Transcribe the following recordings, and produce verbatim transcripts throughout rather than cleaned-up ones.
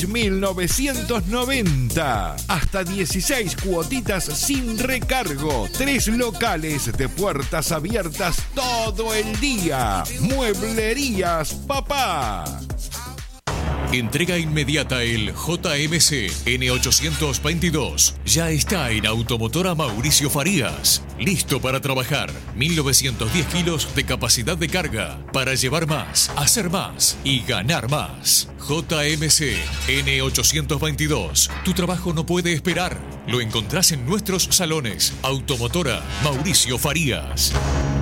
mil novecientos noventa. Hasta dieciséis cuotitas sin recargo. Tres locales de puertas abiertas todo el día. Mueblerías Papá. Entrega inmediata el J M C N ochocientos veintidós. Ya está en Automotora Mauricio Farías. Listo para trabajar. mil novecientos diez kilos de capacidad de carga. Para llevar más, hacer más y ganar más. J M C N ochocientos veintidós. Tu trabajo no puede esperar. Lo encontrás en nuestros salones. Automotora Mauricio Farías.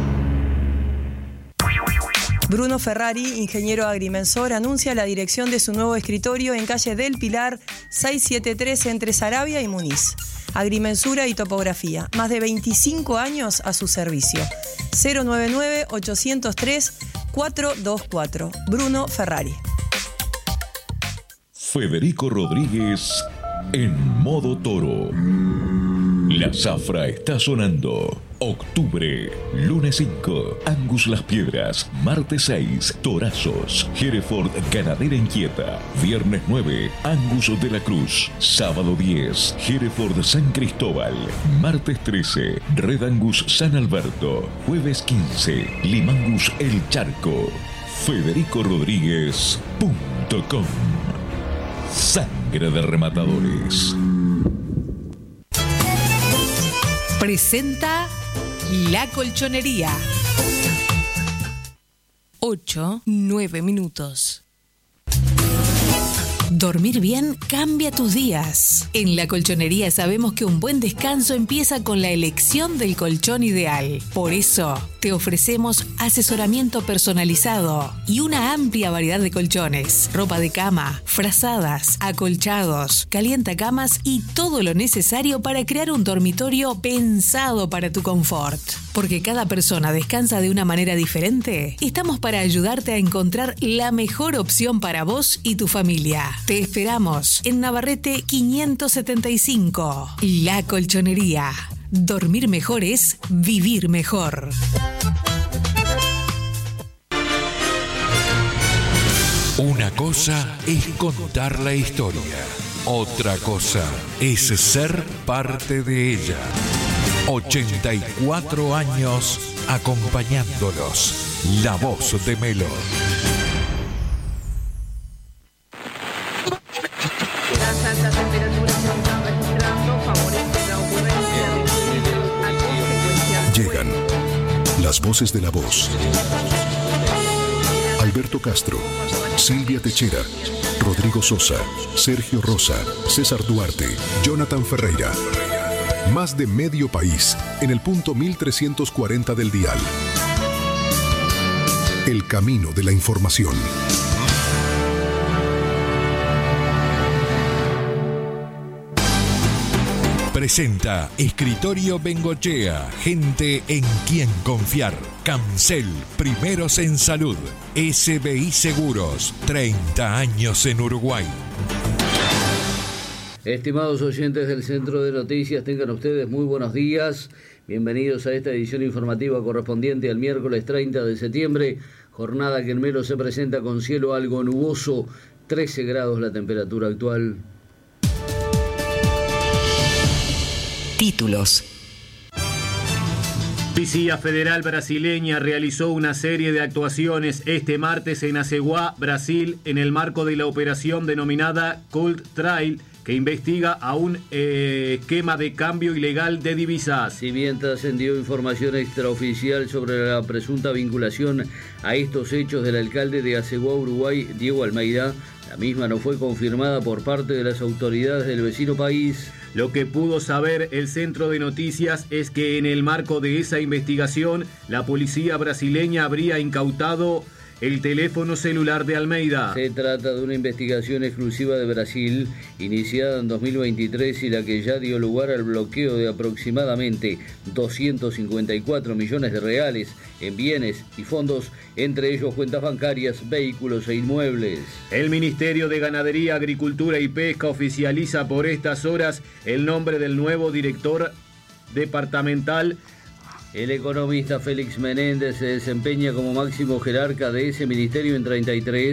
Bruno Ferrari, ingeniero agrimensor, anuncia la dirección de su nuevo escritorio en calle del Pilar seiscientos setenta y tres entre Saravia y Muniz. Agrimensura y topografía. Más de veinticinco años a su servicio. cero nueve nueve, ochocientos tres, cuatrocientos veinticuatro. Bruno Ferrari. Federico Rodríguez en modo toro. La zafra está sonando. Octubre, lunes cinco, Angus Las Piedras, martes seis, Torazos, Hereford Ganadera Inquieta, viernes nueve, Angus de la Cruz, sábado diez, Hereford San Cristóbal, martes trece, Red Angus San Alberto, jueves quince, Limangus El Charco. Federico Rodríguez punto com. Sangre de rematadores. Presenta La Colchonería. Ocho, nueve minutos. Dormir bien cambia tus días. En La Colchonería sabemos que un buen descanso empieza con la elección del colchón ideal. Por eso, te ofrecemos asesoramiento personalizado y una amplia variedad de colchones, ropa de cama, frazadas, acolchados, calientacamas y todo lo necesario para crear un dormitorio pensado para tu confort. Porque cada persona descansa de una manera diferente, estamos para ayudarte a encontrar la mejor opción para vos y tu familia. Te esperamos en Navarrete quinientos setenta y cinco. La Colchonería. Dormir mejor es vivir mejor. Una cosa es contar la historia. Otra cosa es ser parte de ella. ochenta y cuatro años acompañándolos. La voz de Melo. Las altas temperaturas se están registrando favorecen la ocurrencia de incendios a consecuencia. Llegan las voces de la voz. Alberto Castro, Silvia Techera, Rodrigo Sosa, Sergio Rosa, César Duarte, Jonathan Ferreira. Más de medio país en el punto mil trescientos cuarenta del dial. El camino de la información. Presenta Escritorio Bengochea, gente en quien confiar. Cancel, primeros en salud. S B I Seguros, treinta años en Uruguay. Estimados oyentes del Centro de Noticias, tengan ustedes muy buenos días. Bienvenidos a esta edición informativa correspondiente al miércoles treinta de septiembre, jornada que en Melo se presenta con cielo algo nuboso, trece grados la temperatura actual. Títulos. Policía Federal brasileña realizó una serie de actuaciones este martes en Aceguá, Brasil, en el marco de la operación denominada Cold Trail, que investiga a un eh, esquema de cambio ilegal de divisas. Si bien trascendió información extraoficial sobre la presunta vinculación a estos hechos del alcalde de Aceguá, Uruguay, Diego Almeida, la misma no fue confirmada por parte de las autoridades del vecino país. Lo que pudo saber el Centro de Noticias es que en el marco de esa investigación, la policía brasileña habría incautado el teléfono celular de Almeida. Se trata de una investigación exclusiva de Brasil, iniciada en dos mil veintitrés y la que ya dio lugar al bloqueo de aproximadamente doscientos cincuenta y cuatro millones de reales en bienes y fondos, entre ellos cuentas bancarias, vehículos e inmuebles. El Ministerio de Ganadería, Agricultura y Pesca oficializa por estas horas el nombre del nuevo director departamental. El economista Félix Menéndez se desempeña como máximo jerarca de ese ministerio en treinta y tres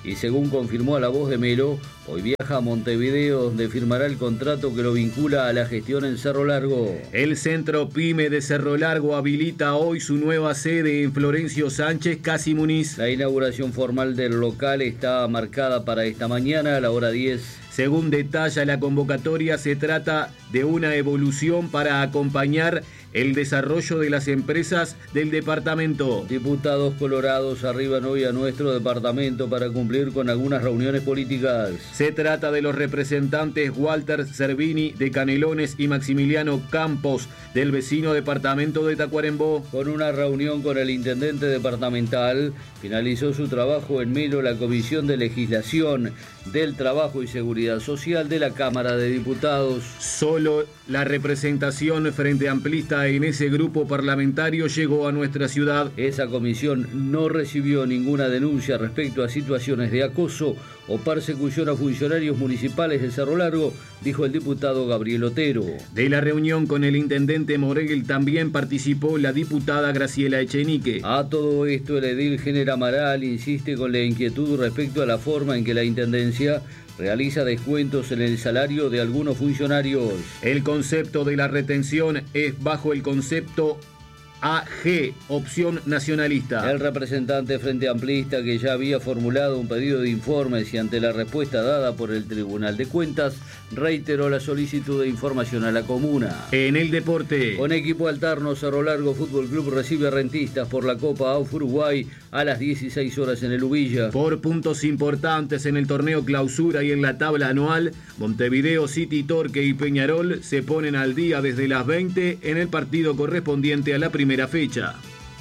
y según confirmó a La Voz de Melo, hoy viaja a Montevideo donde firmará el contrato que lo vincula a la gestión en Cerro Largo. El Centro PYME de Cerro Largo habilita hoy su nueva sede en Florencio Sánchez, Casi Muniz. La inauguración formal del local está marcada para esta mañana a la hora diez. Según detalla la convocatoria, se trata de una evolución para acompañar el desarrollo de las empresas del departamento. Diputados colorados arriban hoy a nuestro departamento para cumplir con algunas reuniones políticas. Se trata de los representantes Walter Cervini de Canelones y Maximiliano Campos del vecino departamento de Tacuarembó. Con una reunión con el intendente departamental, finalizó su trabajo en Melo la Comisión de Legislación del Trabajo y Seguridad Social de la Cámara de Diputados. Solo la representación frente amplista en ese grupo parlamentario llegó a nuestra ciudad. Esa comisión no recibió ninguna denuncia respecto a situaciones de acoso o persecución a funcionarios municipales de Cerro Largo, dijo el diputado Gabriel Otero. De la reunión con el intendente Moregel también participó la diputada Graciela Echenique. A todo esto, el edil Género Amaral insiste con la inquietud respecto a la forma en que la intendencia realiza descuentos en el salario de algunos funcionarios. El concepto de la retención es bajo el concepto A G, opción nacionalista. El representante Frente Amplista, que ya había formulado un pedido de informes y ante la respuesta dada por el Tribunal de Cuentas, reiteró la solicitud de información a la comuna. En el deporte, con equipo alterno, Cerro Largo Fútbol Club recibe a Rentistas por la Copa A U F Uruguay a las dieciséis horas en el Ubilla. Por puntos importantes en el torneo Clausura y en la tabla anual, Montevideo City, Torque y Peñarol se ponen al día desde las veinte en el partido correspondiente a la primera fecha.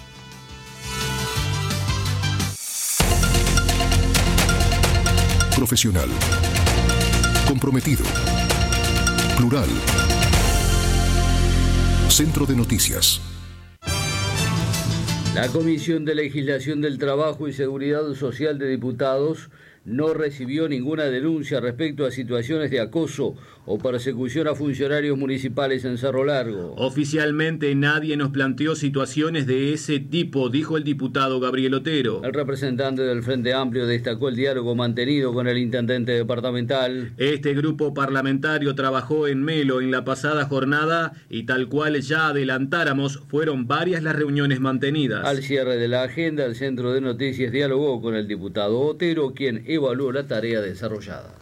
Profesional, comprometido, plural. Centro de Noticias. La Comisión de Legislación del Trabajo y Seguridad Social de Diputados no recibió ninguna denuncia respecto a situaciones de acoso o persecución a funcionarios municipales en Cerro Largo. Oficialmente nadie nos planteó situaciones de ese tipo, dijo el diputado Gabriel Otero. El representante del Frente Amplio destacó el diálogo mantenido con el intendente departamental. Este grupo parlamentario trabajó en Melo en la pasada jornada y tal cual ya adelantáramos, fueron varias las reuniones mantenidas. Al cierre de la agenda, el Centro de Noticias dialogó con el diputado Otero, quien evaluó la tarea desarrollada.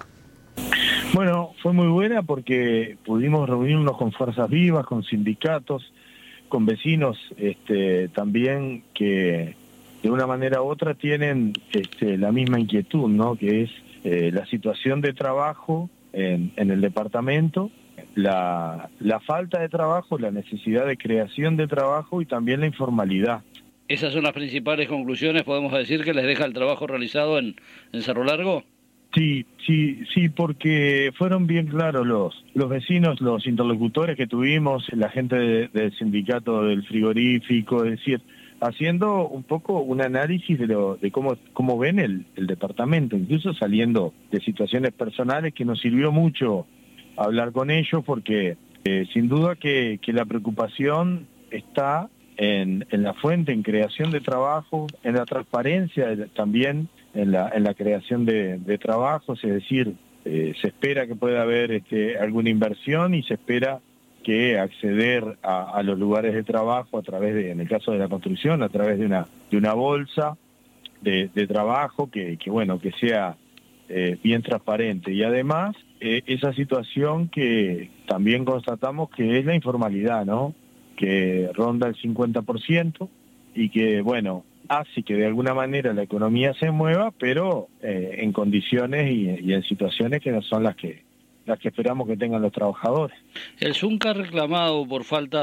Bueno, fue muy buena porque pudimos reunirnos con fuerzas vivas, con sindicatos, con vecinos este, también que de una manera u otra tienen este, la misma inquietud, ¿no? Que es eh, la situación de trabajo en, en el departamento, la, la falta de trabajo, la necesidad de creación de trabajo y también la informalidad. ¿Esas son las principales conclusiones, podemos decir, que les deja el trabajo realizado en, en Cerro Largo? Sí, sí, sí, porque fueron bien claros los los vecinos, los interlocutores que tuvimos, la gente de, del sindicato del frigorífico, es decir, haciendo un poco un análisis de lo de cómo cómo ven el, el departamento, incluso saliendo de situaciones personales que nos sirvió mucho hablar con ellos, porque eh, sin duda que, que la preocupación está en, en la fuente, en creación de trabajo, en la transparencia también, en la en la creación de, de trabajos, es decir, eh, se espera que pueda haber este, alguna inversión y se espera que acceder a, a los lugares de trabajo a través de, en el caso de la construcción, a través de una de una bolsa de, de trabajo que, que bueno que sea eh, bien transparente, y además eh, esa situación que también constatamos que es la informalidad, ¿no? Que ronda el cincuenta por ciento y que bueno hace que de alguna manera la economía se mueva, pero eh, en condiciones y, y en situaciones que no son las que las que esperamos que tengan los trabajadores. El ZUNCA ha reclamado por falta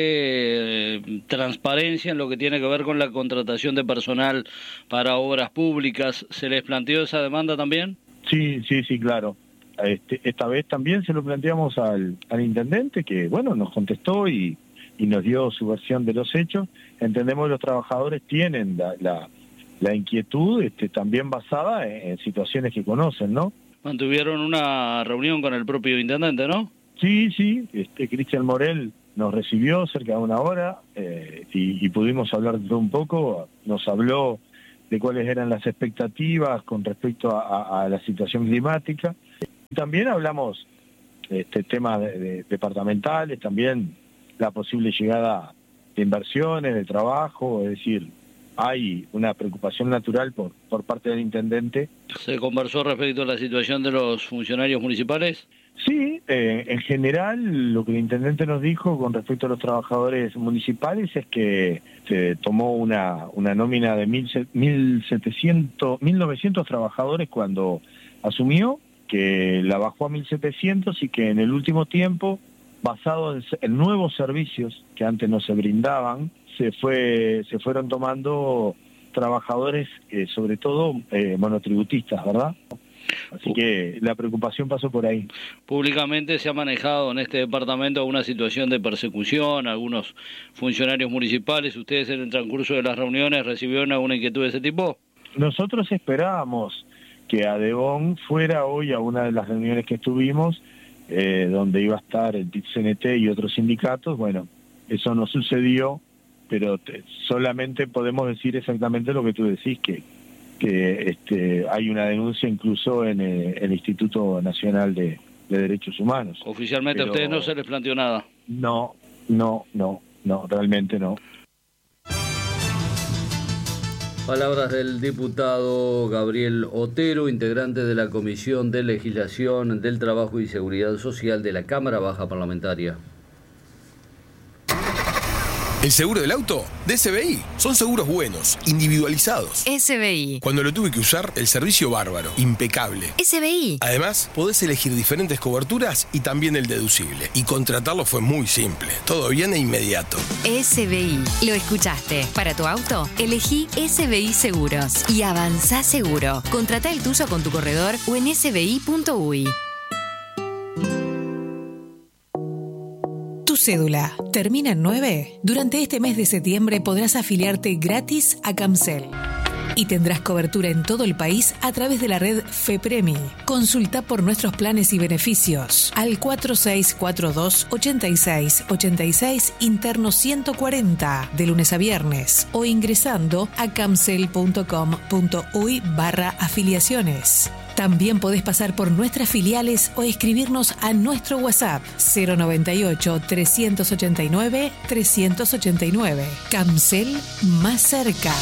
de eh, transparencia en lo que tiene que ver con la contratación de personal para obras públicas. ¿Se les planteó esa demanda también? Sí, sí, sí, claro. Este, esta vez también se lo planteamos al, al intendente, que bueno, nos contestó y y nos dio su versión de los hechos. Entendemos que los trabajadores tienen la, la, la inquietud este, también basada en, en situaciones que conocen, ¿no? Mantuvieron una reunión con el propio intendente, ¿no? Sí, sí, este, Cristian Morel nos recibió cerca de una hora eh, y, y pudimos hablar de todo un poco. Nos habló de cuáles eran las expectativas con respecto a, a, a la situación climática. También hablamos este temas de, de, departamentales, también la posible llegada de inversiones, de trabajo, es decir, hay una preocupación natural por, por parte del intendente. ¿Se conversó respecto a la situación de los funcionarios municipales? Sí, eh, en general lo que el intendente nos dijo con respecto a los trabajadores municipales es que se tomó una, una nómina de mil setecientos, mil novecientos trabajadores cuando asumió, que la bajó a mil setecientos y que en el último tiempo, basado en, en nuevos servicios que antes no se brindaban, se fue se fueron tomando trabajadores, eh, sobre todo eh, monotributistas, ¿verdad? Así que la preocupación pasó por ahí. Públicamente se ha manejado en este departamento una situación de persecución, algunos funcionarios municipales. ¿Ustedes en el transcurso de las reuniones recibieron alguna inquietud de ese tipo? Nosotros esperábamos que ADEBON fuera hoy a una de las reuniones que estuvimos, eh, donde iba a estar el P I T C N T y otros sindicatos. Bueno, eso no sucedió, pero te, solamente podemos decir exactamente lo que tú decís, que que este, hay una denuncia incluso en eh, el Instituto Nacional de, de Derechos Humanos. Oficialmente Pero, a ustedes no se les planteó nada. No, no, no, no, realmente no. Palabras del diputado Gabriel Otero, integrante de la Comisión de Legislación del Trabajo y Seguridad Social de la Cámara Baja Parlamentaria. ¿El seguro del auto? De S B I. Son seguros buenos, individualizados. S B I. Cuando lo tuve que usar, el servicio bárbaro, impecable. S B I. Además, podés elegir diferentes coberturas y también el deducible. Y contratarlo fue muy simple. Todo bien e inmediato. S B I. Lo escuchaste. Para tu auto, elegí S B I Seguros. Y avanzá seguro. Contratá el tuyo con tu corredor o en s b i punto u y. Tu cédula termina en nueve. Durante este mes de septiembre podrás afiliarte gratis a Camcel y tendrás cobertura en todo el país a través de la red FEPREMI. Consulta por nuestros planes y beneficios al cuatro seis cuatro dos, ocho seis ocho seis interno ciento cuarenta de lunes a viernes o ingresando a camcel punto com punto u y barra afiliaciones. También podés pasar por nuestras filiales o escribirnos a nuestro WhatsApp cero noventa y ocho, trescientos ochenta y nueve, trescientos ochenta y nueve. Camcel, más cerca.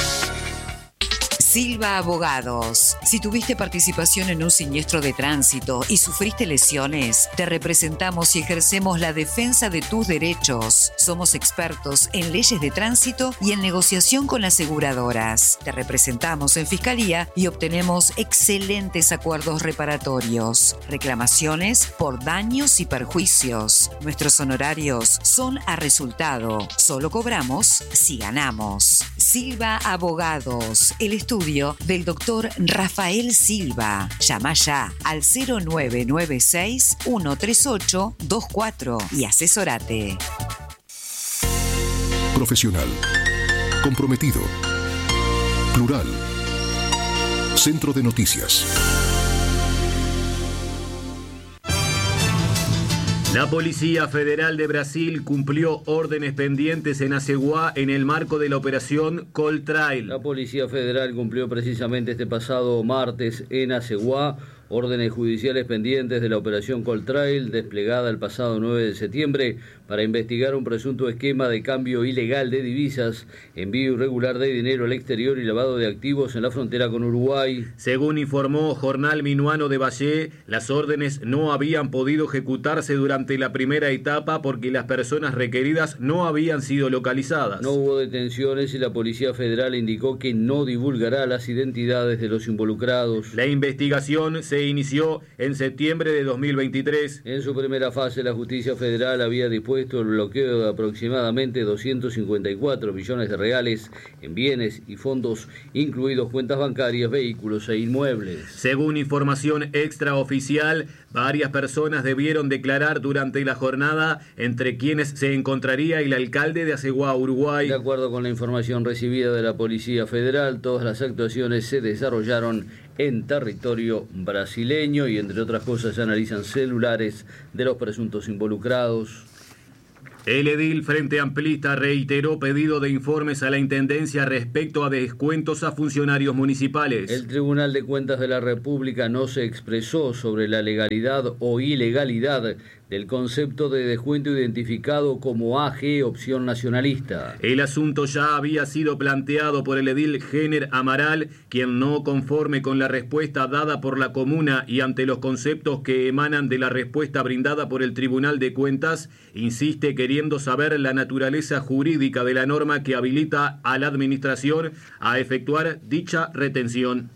Silva Abogados. Si tuviste participación en un siniestro de tránsito y sufriste lesiones, te representamos y ejercemos la defensa de tus derechos. Somos expertos en leyes de tránsito y en negociación con aseguradoras. Te representamos en fiscalía y obtenemos excelentes acuerdos reparatorios. Reclamaciones por daños y perjuicios. Nuestros honorarios son a resultado. Solo cobramos si ganamos. Silva Abogados. El estudio del doctor Rafael Silva. Llama ya al cero nueve nueve seis, uno tres ocho, dos cuatro y asesórate. Profesional. Comprometido. Plural. Centro de Noticias. La Policía Federal de Brasil cumplió órdenes pendientes en Aceguá en el marco de la operación Coltrail. La Policía Federal cumplió precisamente este pasado martes en Aceguá órdenes judiciales pendientes de la operación Coltrail desplegada el pasado nueve de septiembre para investigar un presunto esquema de cambio ilegal de divisas, envío irregular de dinero al exterior y lavado de activos en la frontera con Uruguay. Según informó Jornal Minuano de Valle, las órdenes no habían podido ejecutarse durante la primera etapa porque las personas requeridas no habían sido localizadas. No hubo detenciones y la Policía Federal indicó que no divulgará las identidades de los involucrados. La investigación se inició en septiembre de dos mil veintitrés. En su primera fase, la Justicia Federal había dispuesto el bloqueo de aproximadamente doscientos cincuenta y cuatro millones de reales en bienes y fondos, incluidos cuentas bancarias, vehículos e inmuebles. Según información extraoficial, varias personas debieron declarar durante la jornada, entre quienes se encontraría el alcalde de Aceguá, Uruguay. De acuerdo con la información recibida de la Policía Federal, todas las actuaciones se desarrollaron en territorio brasileño y, entre otras cosas, se analizan celulares de los presuntos involucrados. El edil Frente Amplista reiteró pedido de informes a la Intendencia respecto a descuentos a funcionarios municipales. El Tribunal de Cuentas de la República no se expresó sobre la legalidad o ilegalidad del concepto de descuento identificado como A G, opción nacionalista. El asunto ya había sido planteado por el edil Géner Amaral, quien no conforme con la respuesta dada por la comuna y ante los conceptos que emanan de la respuesta brindada por el Tribunal de Cuentas, insiste queriendo saber la naturaleza jurídica de la norma que habilita a la Administración a efectuar dicha retención.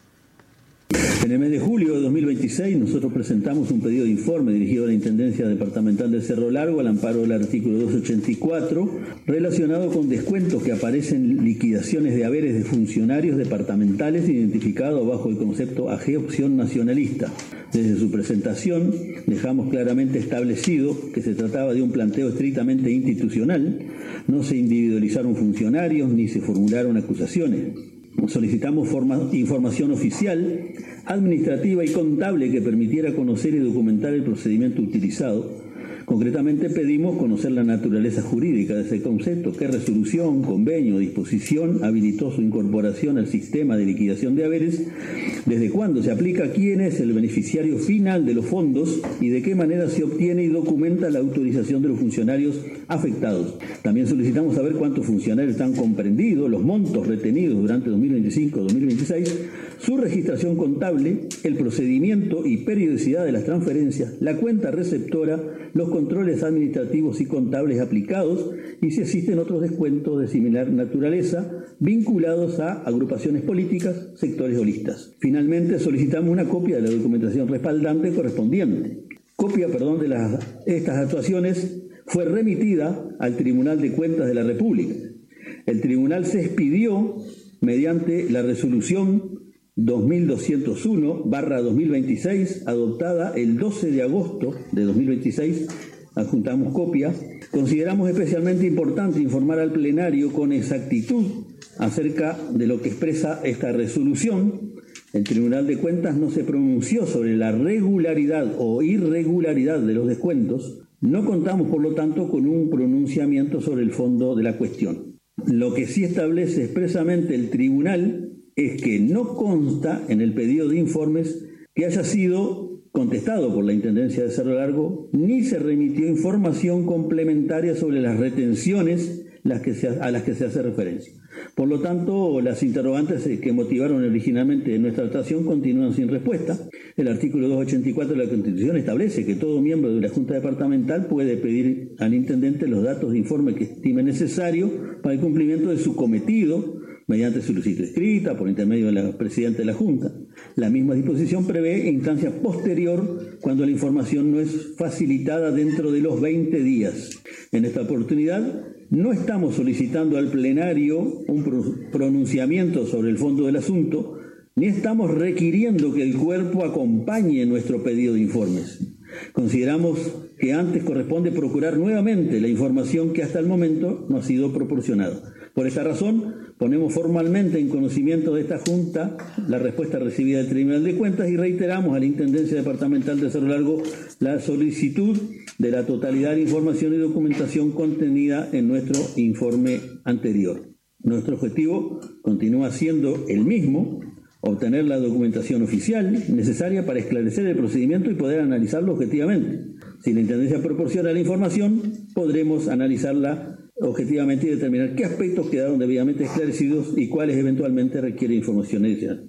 En el mes de julio de dos mil veintiséis nosotros presentamos un pedido de informe dirigido a la Intendencia Departamental de Cerro Largo al amparo del artículo doscientos ochenta y cuatro relacionado con descuentos que aparecen en liquidaciones de haberes de funcionarios departamentales identificados bajo el concepto A G, opción nacionalista. Desde su presentación dejamos claramente establecido que se trataba de un planteo estrictamente institucional, no se individualizaron funcionarios ni se formularon acusaciones. Solicitamos forma, información oficial, administrativa y contable que permitiera conocer y documentar el procedimiento utilizado. Concretamente pedimos conocer la naturaleza jurídica de ese concepto, qué resolución, convenio, disposición habilitó su incorporación al sistema de liquidación de haberes, desde cuándo se aplica, quién es el beneficiario final de los fondos y de qué manera se obtiene y documenta la autorización de los funcionarios afectados. También solicitamos saber cuántos funcionarios están comprendidos, los montos retenidos durante dos mil veinticinco a dos mil veintiséis, su registración contable, el procedimiento y periodicidad de las transferencias, la cuenta receptora, los controles administrativos y contables aplicados y si existen otros descuentos de similar naturaleza vinculados a agrupaciones políticas, sectores o listas. Finalmente, solicitamos una copia de la documentación respaldante correspondiente. Copia, perdón, de las, estas actuaciones fue remitida al Tribunal de Cuentas de la República. El tribunal se expidió mediante la resolución dos mil doscientos uno barra dos mil veintiséis, adoptada el doce de agosto de dos mil veintiséis, adjuntamos copia. Consideramos especialmente importante informar al plenario con exactitud acerca de lo que expresa esta resolución. El Tribunal de Cuentas no se pronunció sobre la regularidad o irregularidad de los descuentos. No contamos, por lo tanto, con un pronunciamiento sobre el fondo de la cuestión. Lo que sí establece expresamente el tribunal es que no consta en el pedido de informes que haya sido contestado por la Intendencia de Cerro Largo, ni se remitió información complementaria sobre las retenciones las que se, a las que se hace referencia. Por lo tanto, las interrogantes que motivaron originalmente nuestra actuación continúan sin respuesta. El artículo doscientos ochenta y cuatro de la Constitución establece que todo miembro de la Junta Departamental puede pedir al intendente los datos de informe que estime necesario para el cumplimiento de su cometido, mediante solicitud escrita, por intermedio de la presidenta de la Junta. La misma disposición prevé instancia posterior cuando la información no es facilitada dentro de los veinte días. En esta oportunidad, no estamos solicitando al plenario un pronunciamiento sobre el fondo del asunto, ni estamos requiriendo que el cuerpo acompañe nuestro pedido de informes. Consideramos que antes corresponde procurar nuevamente la información que hasta el momento no ha sido proporcionada. Por esta razón, ponemos formalmente en conocimiento de esta Junta la respuesta recibida del Tribunal de Cuentas y reiteramos a la Intendencia Departamental de Cerro Largo la solicitud de la totalidad de información y documentación contenida en nuestro informe anterior. Nuestro objetivo continúa siendo el mismo: obtener la documentación oficial necesaria para esclarecer el procedimiento y poder analizarlo objetivamente. Si la Intendencia proporciona la información, podremos analizarla objetivamente y determinar qué aspectos quedaron debidamente esclarecidos y cuáles eventualmente requieren información adicional.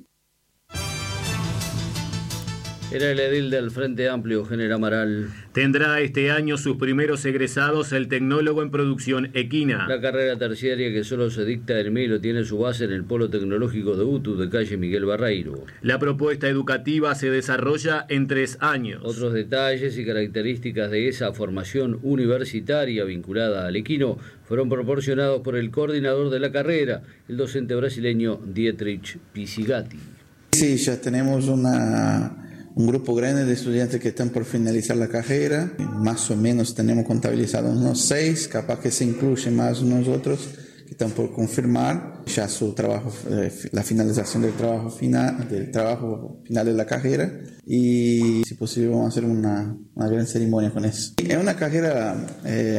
Era el edil del Frente Amplio, Géner Amaral. Tendrá este año sus primeros egresados el tecnólogo en producción equina. La carrera terciaria que solo se dicta en Melo tiene su base en el Polo Tecnológico de Utu, de calle Miguel Barreiro. La propuesta educativa se desarrolla en tres años. Otros detalles y características de esa formación universitaria vinculada al equino fueron proporcionados por el coordinador de la carrera, el docente brasileño Dietrich Pisigatti. Sí, ya tenemos una... un grupo grande de estudiantes que están por finalizar la carrera. Más o menos tenemos contabilizados unos seis, capaz que se incluyen más unos otros que están por confirmar ya su trabajo, eh, la finalización del trabajo final, del trabajo final de la carrera, y si posible vamos a hacer una, una gran ceremonia con eso. Es una carrera eh,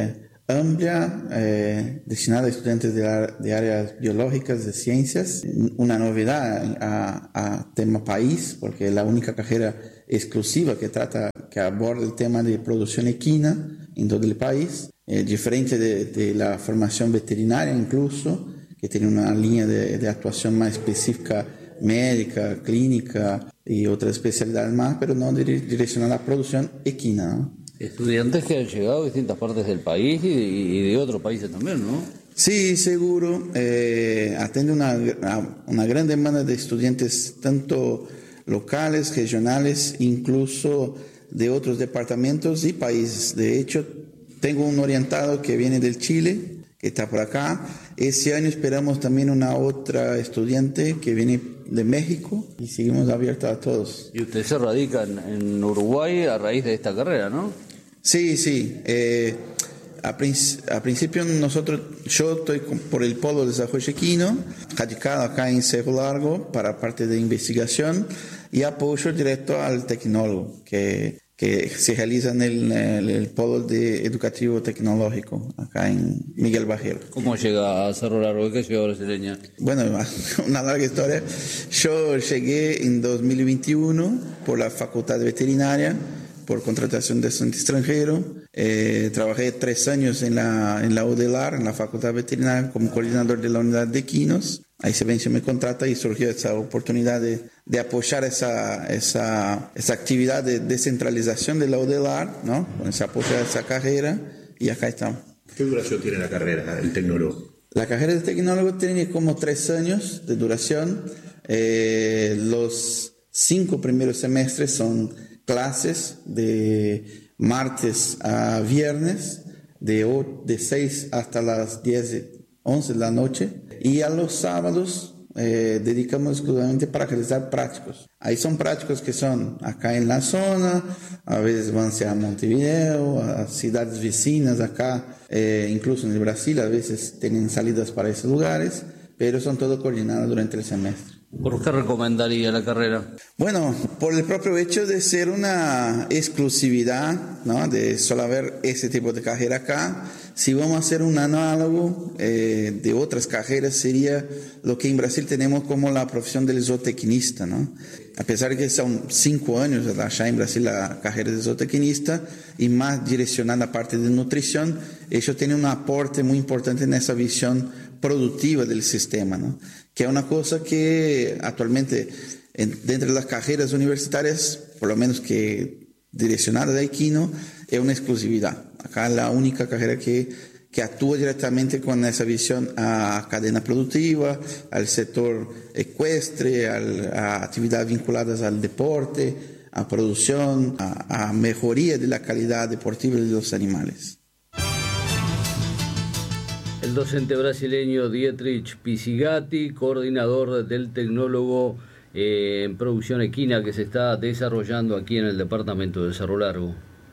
amplia, eh, destinada a estudiantes de, de áreas biológicas, de ciencias. Una novedad a, a tema país, porque es la única carrera exclusiva que trata, que aborda el tema de producción equina en todo el país, eh, diferente de, de la formación veterinaria incluso, que tiene una línea de, de actuación más específica, médica, clínica y otras especialidades más, pero no direccionada a la producción equina, ¿no? Estudiantes que han llegado de distintas partes del país y, y de otros países también, ¿no? Sí, seguro. Eh, atiende una, una gran demanda de estudiantes tanto locales, regionales, incluso de otros departamentos y países. De hecho, tengo un orientado que viene del Chile, que está por acá. Este año esperamos también una otra estudiante que viene de México y seguimos abiertos a todos. Y usted se radica en, en Uruguay a raíz de esta carrera, ¿no? Sí, sí. Eh, a, princi- a principio nosotros, yo estoy con, por el Polo de Desarrollo Equino, radicado acá en Cerro Largo para parte de investigación y apoyo directo al tecnólogo que que se realiza en el, el, el Polo de Educativo Tecnológico, acá en Miguel Bajero. ¿Cómo llega a Cerro Largo? ¿Qué ciudad brasileña? Bueno, una larga historia. Yo llegué en dos mil veintiuno por la Facultad de Veterinaria, por contratación de estudiante extranjero. Eh, trabajé tres años en la, en la U D E L A R, en la Facultad Veterinaria, como coordinador de la unidad de equinos. Ahí se venció mi contrato y surgió esa oportunidad de, de apoyar esa, esa, esa actividad de descentralización de la U D E L A R, ¿no? Con ese apoyo a esa carrera, y acá estamos. ¿Qué duración tiene la carrera, el tecnólogo? La carrera de tecnólogo tiene como tres años de duración. Eh, los cinco primeros semestres son clases de martes a viernes, de, de seis hasta las diez, once de la noche. Y a los sábados eh, dedicamos exclusivamente para realizar prácticos. Ahí son prácticos que son acá en la zona, a veces van a Montevideo, a ciudades vecinas acá, eh, incluso en el Brasil, a veces tienen salidas para esos lugares, pero son todo coordinados durante el semestre. ¿Por qué recomendaría la carrera? Bueno, por el propio hecho de ser una exclusividad, ¿no? De solo haber ese tipo de carrera acá. Si vamos a hacer un análogo eh, de otras carreras, sería lo que en Brasil tenemos como la profesión del zootecnista, ¿no? A pesar de que son cinco años allá en Brasil la carrera de zootecnista y más direccionada a la parte de nutrición, ellos tienen un aporte muy importante en esa visión productiva del sistema, ¿no? Que es una cosa que actualmente en, dentro de las carreras universitarias, por lo menos que direccionada de equino, es una exclusividad. Acá es la única carrera que, que actúa directamente con esa visión a cadena productiva, al sector ecuestre, al, a actividades vinculadas al deporte, a producción, a, a mejoría de la calidad deportiva de los animales. El docente brasileño Dietrich Pisigatti, coordinador del tecnólogo eh, en producción equina que se está desarrollando aquí en el departamento de Cerro Largo.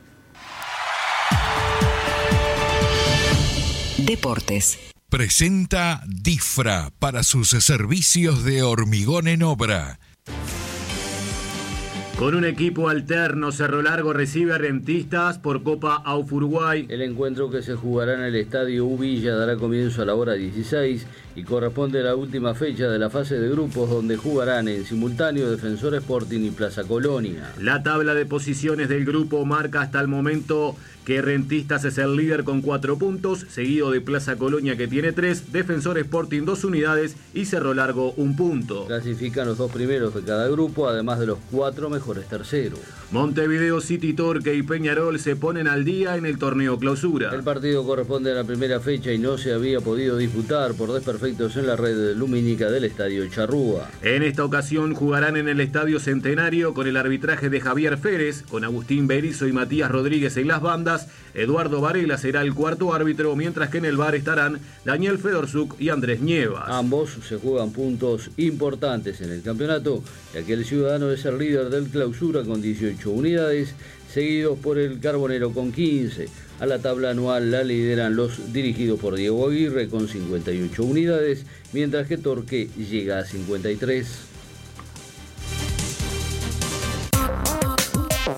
Deportes. Presenta DIFRA para sus servicios de hormigón en obra. Con un equipo alterno, Cerro Largo recibe a Rentistas por Copa A U F Uruguay. El encuentro, que se jugará en el Estadio Uvilla, dará comienzo a la hora dieciséis y corresponde a la última fecha de la fase de grupos, donde jugarán en simultáneo Defensor Sporting y Plaza Colonia. La tabla de posiciones del grupo marca hasta el momento que Rentistas es el líder con cuatro puntos, seguido de Plaza Colonia, que tiene tres, Defensor Sporting dos unidades y Cerro Largo un punto. Clasifican los dos primeros de cada grupo, además de los cuatro mejores terceros. Montevideo City Torque y Peñarol se ponen al día en el torneo clausura. El partido corresponde a la primera fecha y no se había podido disputar por desperfectos en la red lumínica del Estadio Charrúa. En esta ocasión jugarán en el Estadio Centenario con el arbitraje de Javier Férez, con Agustín Berizzo y Matías Rodríguez en las bandas. Eduardo Varela será el cuarto árbitro, mientras que en el V A R estarán Daniel Fedorzuk y Andrés Nievas. Ambos se juegan puntos importantes en el campeonato, ya que el Ciudadano es el líder del clausura con dieciocho unidades, seguidos por el Carbonero con quince. A la tabla anual la lideran los dirigidos por Diego Aguirre con cincuenta y ocho unidades, mientras que Torque llega a cincuenta y tres.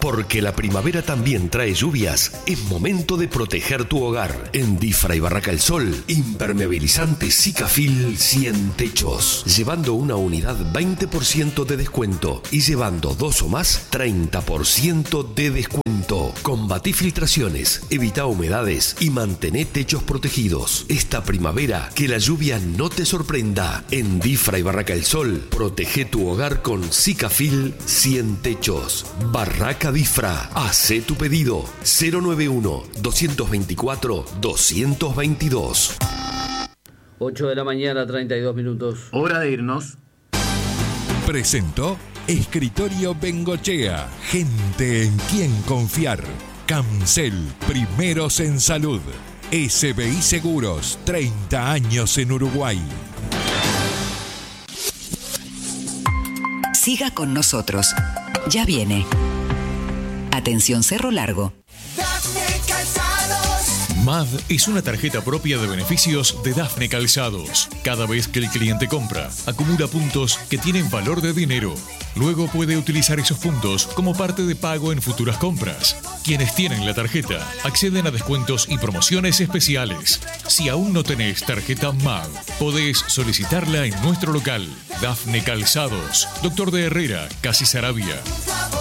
Porque la primavera también trae lluvias, es momento de proteger tu hogar. En Difra y Barraca El Sol, impermeabilizante Sikafil cien techos. Llevando una unidad veinte por ciento de descuento y llevando dos o más treinta por ciento de descuento. Combatí filtraciones, evita humedades y mantené techos protegidos. Esta primavera que la lluvia no te sorprenda. En Difra y Barraca El Sol, protege tu hogar con Sikafil cien techos. Barraca Difra. Hacé tu pedido. cero nueve uno, dos dos cuatro, dos dos dos. ocho de la mañana, treinta y dos minutos. Hora de irnos. Presentó Escritorio Bengochea. Gente en quien confiar. Camcel, primeros en salud. S B I Seguros, treinta años en Uruguay. Siga con nosotros. Ya viene. Atención Cerro Largo. M A D es una tarjeta propia de beneficios de Dafne Calzados. Cada vez que el cliente compra, acumula puntos que tienen valor de dinero. Luego puede utilizar esos puntos como parte de pago en futuras compras. Quienes tienen la tarjeta acceden a descuentos y promociones especiales. Si aún no tenés tarjeta M A D, podés solicitarla en nuestro local. Dafne Calzados, Doctor de Herrera, Casi Sarabia.